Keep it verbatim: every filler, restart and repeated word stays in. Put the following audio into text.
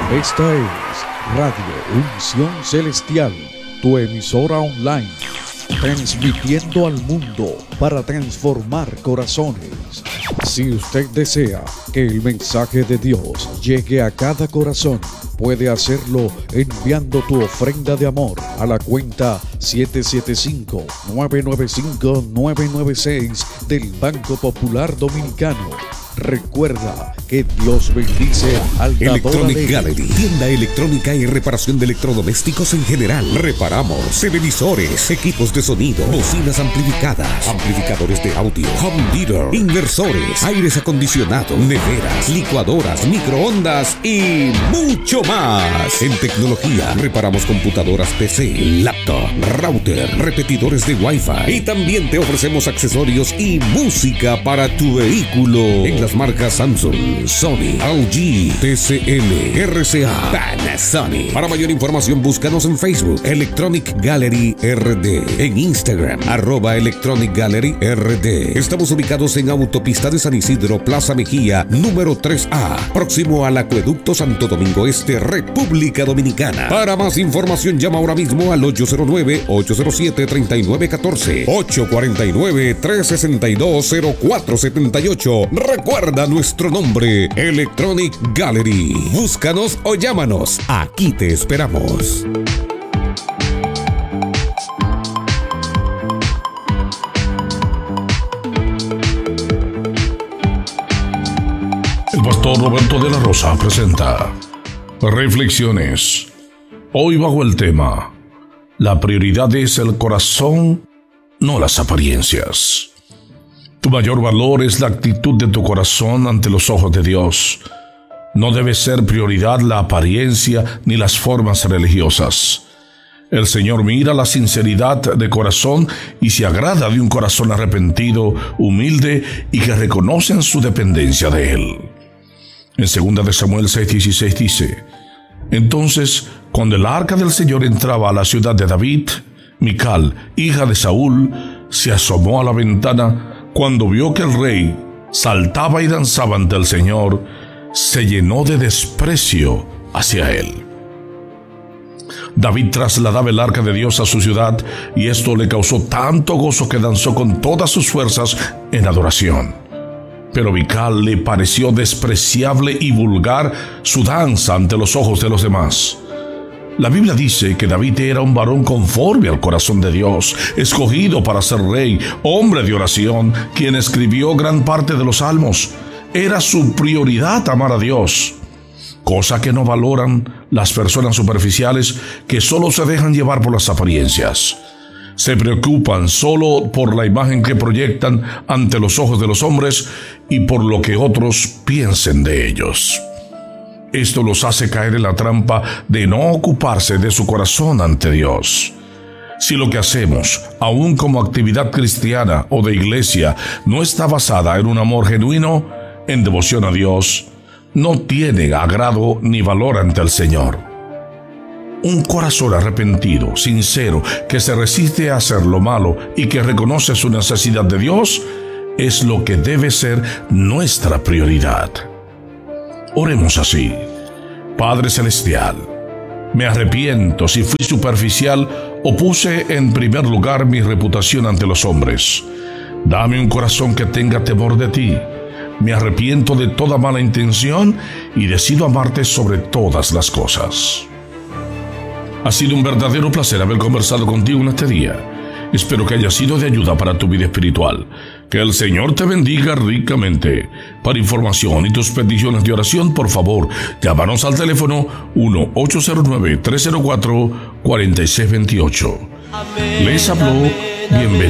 Esta es Radio Unción Celestial, tu emisora online, transmitiendo al mundo para transformar corazones. Si usted desea que el mensaje de Dios llegue a cada corazón, puede hacerlo enviando tu ofrenda de amor a la cuenta siete siete cinco, nueve nueve cinco, nueve nueve seis del Banco Popular Dominicano. Recuerda que Dios bendice al dador Electronic alegre. Gallery, tienda electrónica y reparación de electrodomésticos en general. Reparamos televisores, equipos de sonido, bocinas amplificadas, amplificadores de audio, home theater, inversores, aires acondicionados, neveras, licuadoras, microondas y mucho más. En tecnología, reparamos computadoras P C, laptop, router, repetidores de Wi-Fi y también te ofrecemos accesorios y música para tu vehículo. En las marcas Samsung, Sony, L G, T C L, R C A, Panasonic. Para mayor información búscanos en Facebook Electronic Gallery R D, en Instagram arroba Electronic Gallery R D. Estamos ubicados en Autopista de San Isidro, Plaza Mejía, número tres A, próximo al Acueducto Santo Domingo Este, República Dominicana. Para más información llama ahora mismo al ocho cero nueve, ocho cero siete, tres nueve uno cuatro, ocho cuatro nueve, tres seis dos, cero cuatro siete ocho. Recuerda nuestro nombre, Electronic Gallery. Búscanos o llámanos. Aquí te esperamos. El pastor Roberto de la Rosa presenta Reflexiones. Hoy bajo el tema: la prioridad es el corazón, no las apariencias. Tu mayor valor es la actitud de tu corazón ante los ojos de Dios. No debe ser prioridad la apariencia ni las formas religiosas. El Señor mira la sinceridad de corazón y se agrada de un corazón arrepentido, humilde y que reconocen su dependencia de Él. En segunda de Samuel seis dieciséis dice: Entonces, cuando el arca del Señor entraba a la ciudad de David, Mical, hija de Saúl, se asomó a la ventana. Cuando vio que el rey saltaba y danzaba ante el Señor, se llenó de desprecio hacia él. David trasladaba el arca de Dios a su ciudad y esto le causó tanto gozo que danzó con todas sus fuerzas en adoración. Pero Mical le pareció despreciable y vulgar su danza ante los ojos de los demás. La Biblia dice que David era un varón conforme al corazón de Dios, escogido para ser rey, hombre de oración, quien escribió gran parte de los salmos. Era su prioridad amar a Dios, cosa que no valoran las personas superficiales que solo se dejan llevar por las apariencias. Se preocupan solo por la imagen que proyectan ante los ojos de los hombres y por lo que otros piensen de ellos. Esto los hace caer en la trampa de no ocuparse de su corazón ante Dios. Si lo que hacemos, aun como actividad cristiana o de iglesia, no está basada en un amor genuino, en devoción a Dios, no tiene agrado ni valor ante el Señor. Un corazón arrepentido, sincero, que se resiste a hacer lo malo y que reconoce su necesidad de Dios, es lo que debe ser nuestra prioridad. Oremos así: Padre Celestial, me arrepiento si fui superficial o puse en primer lugar mi reputación ante los hombres. Dame un corazón que tenga temor de ti. Me arrepiento de toda mala intención y decido amarte sobre todas las cosas. Ha sido un verdadero placer haber conversado contigo en este día. Espero que haya sido de ayuda para tu vida espiritual. Que el Señor te bendiga ricamente. Para información y tus peticiones de oración, por favor, llámanos al teléfono uno ocho cero nueve, tres cero cuatro, cuatro seis dos ocho. Les habló, bienvenido.